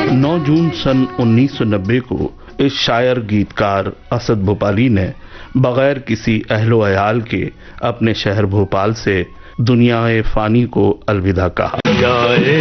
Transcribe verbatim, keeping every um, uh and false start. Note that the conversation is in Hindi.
नौ जून सन उन्नीस सौ नब्बे को इस शायर गीतकार असद भोपाली ने बगैर किसी अहलो अयाल के अपने शहर भोपाल से दुनिया-ए-फानी को अलविदा कहा।